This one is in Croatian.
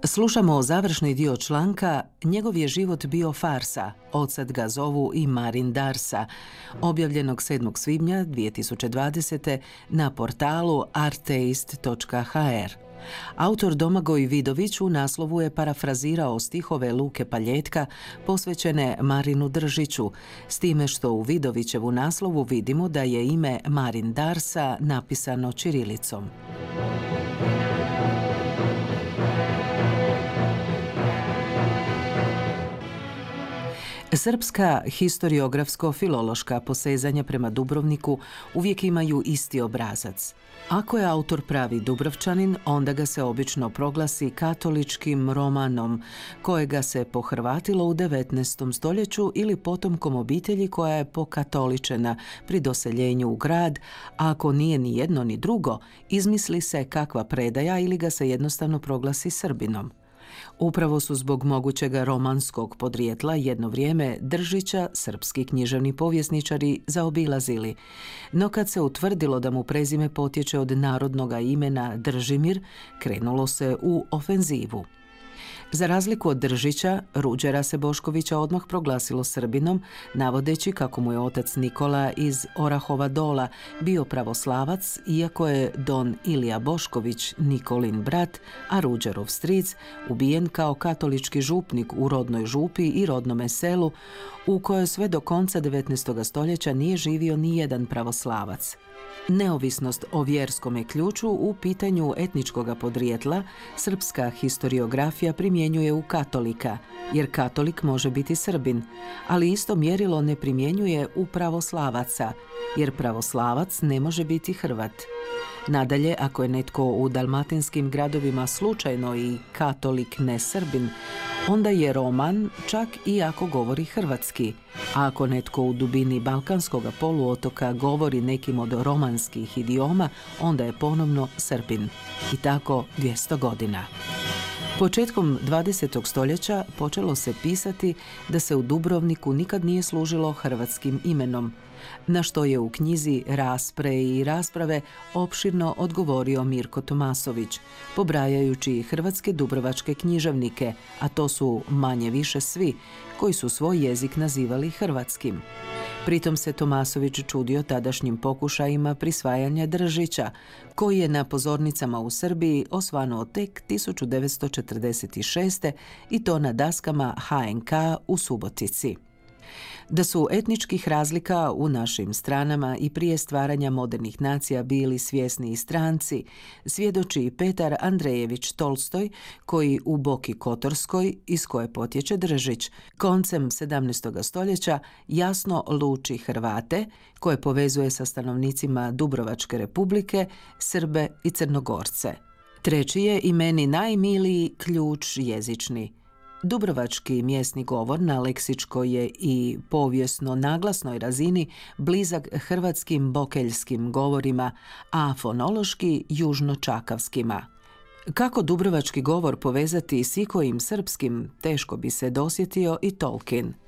Slušamo završni dio članka "Njegov je život bio farsa, odsad ga zovu i Marin Darsa", objavljenog 7. svibnja 2020. na portalu arteist.hr. Autor Domagoj Vidović u naslovu je parafrazirao stihove Luke Paljetka posvećene Marinu Držiću, s time što u Vidovićevu naslovu vidimo da je ime Marin Darsa napisano ćirilicom. Srpska historiografsko-filološka posezanja prema Dubrovniku uvijek imaju isti obrazac. Ako je autor pravi Dubrovčanin, onda ga se obično proglasi katoličkim romanom, kojega se pohrvatilo u 19. stoljeću ili potomkom obitelji koja je pokatoličena pri doseljenju u grad, a ako nije ni jedno ni drugo, izmisli se kakva predaja ili ga se jednostavno proglasi Srbinom. Upravo su zbog mogućega romanskog podrijetla jedno vrijeme Držića srpski književni povjesničari zaobilazili, no kad se utvrdilo da mu prezime potječe od narodnoga imena Držimir, krenulo se u ofenzivu. Za razliku od Držića, Ruđera se Boškovića odmah proglasilo Srbinom, navodeći kako mu je otac Nikola iz Orahova Dola bio pravoslavac, iako je don Ilija Bošković, Nikolin brat, a Ruđerov stric, ubijen kao katolički župnik u rodnoj župi i rodnome selu, u kojoj sve do konca 19. stoljeća nije živio ni jedan pravoslavac. Neovisnost o vjerskome ključu u pitanju etničkog podrijetla srpska historiografija primjenjuje u katolika, jer katolik može biti Srbin, ali isto mjerilo ne primjenjuje u pravoslavaca, jer pravoslavac ne može biti Hrvat. Nadalje, ako je netko u dalmatinskim gradovima slučajno i katolik ne Srbin, onda je Roman čak i ako govori hrvatski, a ako netko u dubini balkanskog poluotoka govori nekim od romanskih idioma, onda je ponovno Srbin. I tako 200 godina. Početkom 20. stoljeća počelo se pisati da se u Dubrovniku nikad nije služilo hrvatskim imenom, na što je u knjizi Raspre i rasprave opširno odgovorio Mirko Tomasović, pobrajajući hrvatske dubrovačke književnike, a to su manje više svi, koji su svoj jezik nazivali hrvatskim. Pritom se Tomasović čudio tadašnjim pokušajima prisvajanja Držića, koji je na pozornicama u Srbiji osvanuo tek 1946. i to na daskama HNK u Subotici. Da su etničkih razlika u našim stranama i prije stvaranja modernih nacija bili svjesni i stranci, svjedoči i Petar Andrejević Tolstoj, koji u Boki Kotorskoj, iz koje potječe Držić, koncem 17. stoljeća jasno luči Hrvate, koje povezuje sa stanovnicima Dubrovačke republike, Srbe i Crnogorce. Treći je i meni najmiliji ključ jezični. Dubrovački mjesni govor na leksičkoj je i povijesno naglasnoj razini blizak hrvatskim bokeljskim govorima, a fonološki južnočakavskima. Kako dubrovački govor povezati s ikojim srpskim, teško bi se dosjetio i Tolkien.